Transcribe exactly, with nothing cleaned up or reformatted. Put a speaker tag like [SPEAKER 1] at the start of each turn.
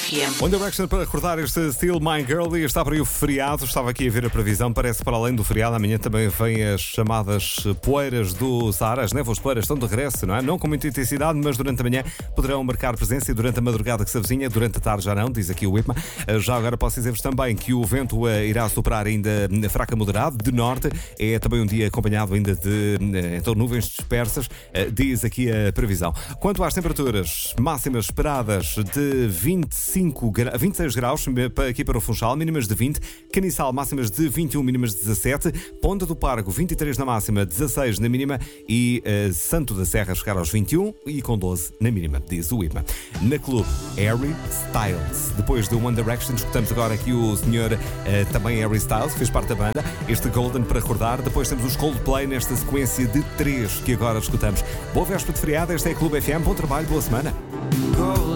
[SPEAKER 1] F M.
[SPEAKER 2] One Direction para recordar este Still My Girl, e está por aí o feriado. Estava aqui a ver a previsão, parece que para além do feriado amanhã também vêm as chamadas poeiras do Saara. As névoas poeiras estão de regresso, não é? Não com muita intensidade, mas durante a manhã poderão marcar presença, e durante a madrugada que se avizinha, durante a tarde já não, diz aqui o IPMA. Já agora posso dizer-vos também que o vento irá soprar ainda fraca a moderado de norte. É também um dia acompanhado ainda de então, nuvens dispersas, diz aqui a previsão. Quanto às temperaturas máximas esperadas de vinte e cinco, vinte e seis graus aqui para o Funchal, mínimas de vinte, Caniçal máximas de vinte e um, mínimas de dezassete, Ponta do Pargo vinte e três na máxima, dezasseis na mínima, e uh, Santo da Serra chegar aos vinte e um e com doze na mínima, diz o IPMA. Na Clube, Harry Styles. Depois do One Direction, escutamos agora aqui o senhor uh, também Harry Styles, que fez parte da banda, este Golden para recordar. Depois temos os Coldplay nesta sequência de três que agora escutamos. Boa véspera de feriado, esta é a Clube F M, bom trabalho, boa semana.